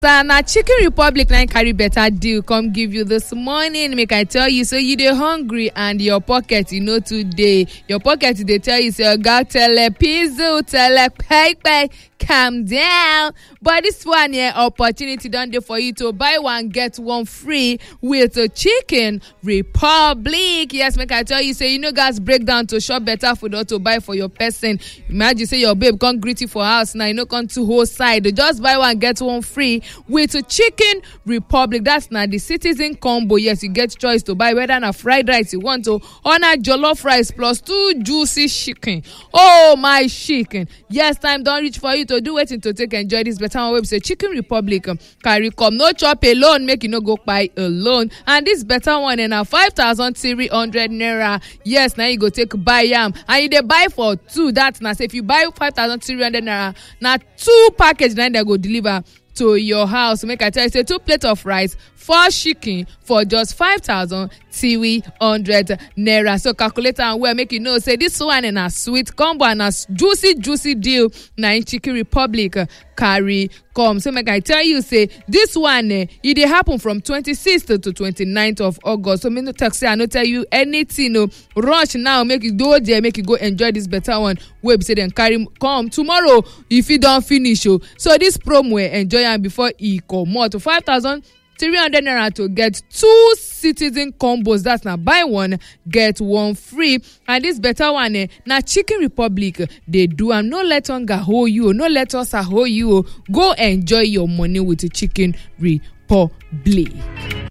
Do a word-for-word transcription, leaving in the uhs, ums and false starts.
Na Chicken Republic na carry better deal come give you this morning. Make I tell you, so you dey hungry and your pocket you know today. Your pocket dey tell you say oga tele pizza tele pay pay calm down. But this one here opportunity don dey for you to buy one get one free with a Chicken Republic. Yes, make I tell you say you know guys break down to shop better food or to buy for your person. Imagine say your babe come greet you for house now, you know come to whole side. Just buy one get one free with a Chicken Republic. That's not the citizen combo. Yes, you get choice to buy whether na fried rice you want to or na jollof rice plus two juicy chicken. Oh my chicken. Yes, time don't reach for you to do wetin to take enjoy this better one. Website Chicken Republic um, carry come no chop alone, make you no go buy alone. And this better one in a five thousand three hundred naira. Yes, now you go take buy yam and you dey buy for two. That's na say if you buy five thousand three hundred naira, na two package then they go deliver to your house. Make I tell you, say two plate of rice, four chicken for just five thousand three hundred naira. So calculator and well make you know say this one in a sweet combo and a juicy juicy deal na in Chicken Republic uh, carry come. So make I tell you say this one eh, it dey happen from twenty-sixth to twenty-ninth of August. So me no talk say I no tell you anything. No rush now, make you go there, make you go enjoy this better one. Wey be say then carry come tomorrow if you don't finish. Oh, so this promo eh, enjoy am before e come out to five thousand three hundred naira to get two citizen combos. That's now buy one get one free. And this better one eh, now Chicken Republic they do and no let hunger hold you, no let us hold you. Go enjoy your money with the Chicken Republic.